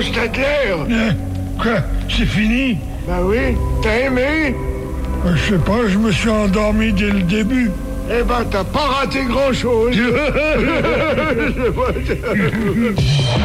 Stadler. Quoi? C'est fini? Bah oui, t'as aimé? Je sais pas, je me suis endormi dès le début. Eh ben, t'as pas raté grand-chose.